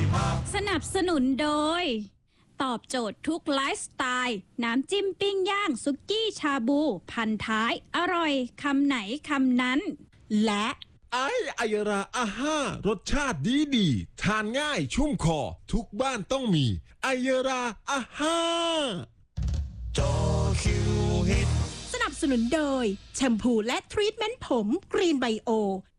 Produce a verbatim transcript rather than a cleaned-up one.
สนับสนุนโดยตอบโจทย์ทุกไลฟ์สไตล์น้ำจิ้มปิ้งย่างซุกี้ชาบูพันท้ายอร่อยคำไหนคำนั้นและไอไอยราอาห้ารสชาติดีดีทานง่ายชุ่มคอทุกบ้านต้องมีไอยราอาห้าจอคิวฮิตสนับสนุนโดยแชมพูและทรีทเมนต์ผมกรีนไบโอ